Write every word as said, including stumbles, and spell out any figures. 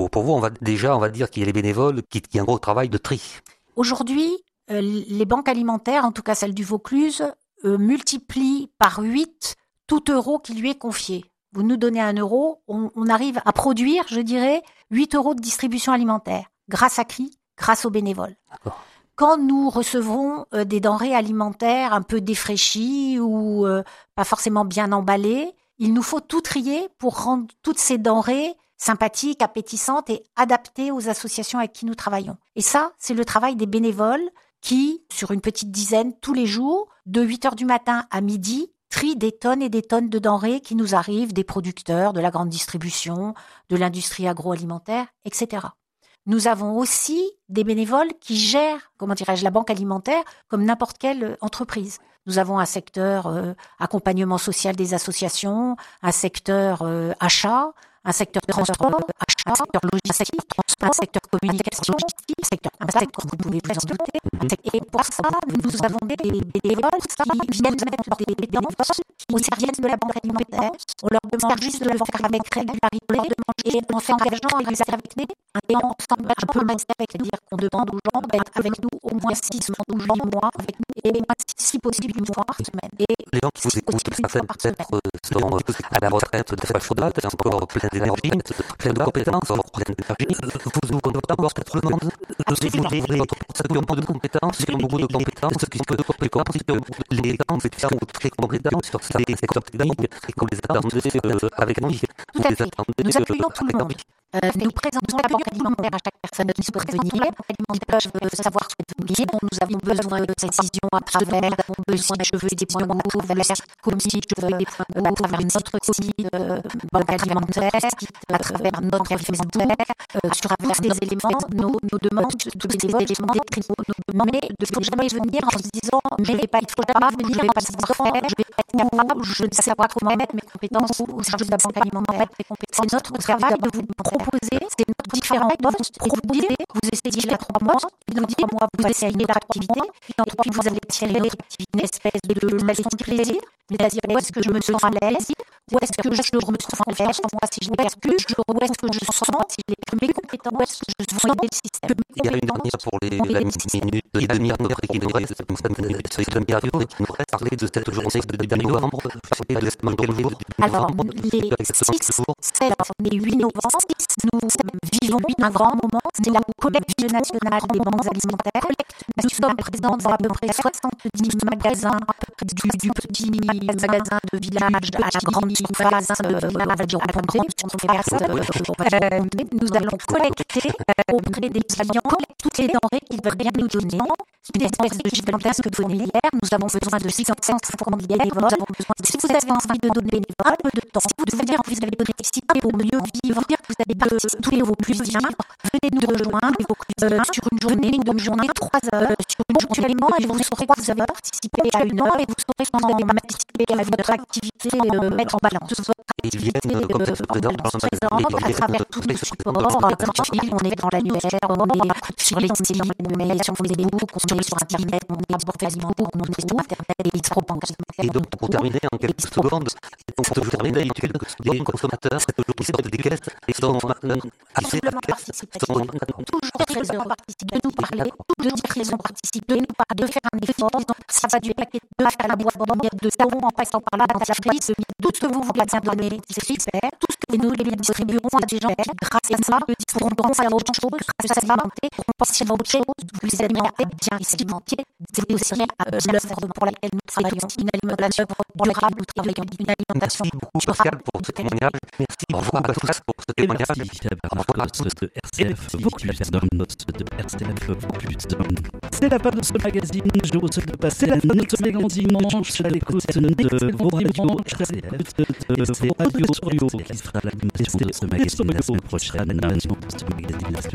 Pour vous, on va déjà, on va dire qu'il y a les bénévoles qui, qui ont un gros travail de tri. Aujourd'hui, euh, les banques alimentaires, en tout cas celle du Vaucluse, euh, multiplient par huit tout euro qui lui est confié. Vous nous donnez un euro, on, on arrive à produire, je dirais, huit euros de distribution alimentaire, grâce à qui ? Grâce aux bénévoles. D'accord. Quand nous recevons euh, des denrées alimentaires un peu défraîchies ou euh, pas forcément bien emballées, il nous faut tout trier pour rendre toutes ces denrées sympathiques, appétissantes et adaptées aux associations avec qui nous travaillons. Et ça, c'est le travail des bénévoles qui, sur une petite dizaine tous les jours, de huit heures du matin à midi, trient des tonnes et des tonnes de denrées qui nous arrivent des producteurs, de la grande distribution, de l'industrie agroalimentaire, et cetera. Nous avons aussi des bénévoles qui gèrent, comment dirais-je, la banque alimentaire comme n'importe quelle entreprise. Nous avons un secteur euh, accompagnement social des associations, un secteur euh, achat, un secteur transport, achat, un secteur logistique, un secteur communication, un secteur impact, comme vous pouvez vous en douter. Et pour ça, nous avons des bénévoles qui viennent mettre des bénévoles au service de la banque alimentaire. On leur demande juste de le faire avec régularité et en s'engageant à rester avec nous. Et en s'engageant à rester avec nous, dire qu'on demande aux gens d'être avec nous au moins six ou huit mois avec nous et si possible une fois par semaine. Et les gens qui vous écoutent, certaines peut-être seront à la retraite de façon chaude, encore plein d'énergie, plein de compétences, plein d'énergie. Vous vous contactez encore cette demande. Vous livrez votre portfolio de compétences, sur beaucoup de compétences, qui sont peu compétences, les gens sont très compétents sur ces secteurs techniques et qu'on les attendait avec nous. Tout à fait. Nous appuyons tout le monde. Euh, nous présentons la banque alimentaire à chaque personne qui souhaite venir. La banque alimentaire veut savoir souhaite venir. Nous avons besoin de précision à travers euh, si je veux des points cours vers comme si je veux euh, à travers notre site euh, banque alimentaire, à travers notre Facebook, euh, sur travers des éléments, nos, nos demandes, tous les éléments décrits. Mais de faut jamais venir en se disant je vais pas, il faut pas venir, je vais pas savoir faire, je vais pas être capable, je ne sais pas comment mettre mes compétences au service de la banque alimentaire. C'est notre travail de vous proposer, c'est notre différent poste, et vous dire, vous essayez là trois mois, et nous dire, moi, vous essayez l'activité, et ensuite vous allez tirer une espèce de leçon de plaisir, c'est-à-dire où est-ce que je me sens à l'aise, où est-ce que je me sens à l'aise, moi, si je m'excuse, où est-ce que je sens, si mes compétences, où est-ce que je sens le système. Il y a une dernière pour les minutes et demi-heure qui nous reste, cette interview, et qui nous reste parler de cette journée de début novembre. Alors, les six, sept et huit novembre, nous vivons un grand moment, c'est la collecte nationale des banques alimentaires. Nous sommes présents dans à peu près soixante-dix magasins, du, du petit magasin de village à la grande surface, euh, nous allons collecter euh, auprès des clients toutes les denrées qu'ils veulent bien nous donner. Une espèce de gigantesque donnée hier, nous avons besoin de six cent cinquante bénévoles. Si vous avez envie de donner bénévoles, un peu de temps, si vous devez dire que vous avez participer pour mieux vivre, vous avez de, tous les Vauclusiens, venez nous rejoindre euh, sur une journée, une demi-journée, trois heures, sur une ponctuellement, et vous saurez que vous avez participé à une heure, et vous saurez que vous avez participé à votre activité, euh, mettre en balance votre activité euh, en balance présente à travers tous les supports. On est dans l'annuaire, on est sur les sites, on est sur Facebook, on est sur Internet, on est sur Facebook, on est sur Internet, et il faut penser. Et donc, pour terminer en quelques secondes, donc, pour terminer, les consommateurs, c'est des caisses, et sont assez toujours très heureux de nous parler, de dire qu'ils ont participé, de faire un effort. Ça va du paquet de faire la boîte de savon en passant par là dans la prise. Tout ce que vous voulez bien donner, c'est super. Tout ce que nous les distribuerons à des gens qui, grâce à ça, pourront penser à autre chose, grâce à s'alimenter, pourront penser à autre chose, vous alimenter bien s'alimenter. C'est aussi l'œuvre pour laquelle nous travaillons, une alimentation durable, nous travaillons une alimentation durable. Merci beaucoup Pascal pour ce témoignage. Merci. Au revoir à tous pour ce témoignage. De R C F Vaucluse, de R C F Vaucluse. C'est la fin de ce magazine. Je vous souhaite de passer la note magazine dimanche à l'écoute de vos radios R C F, de vos radios qui sera l'animation de ce magazine la semaine prochaine.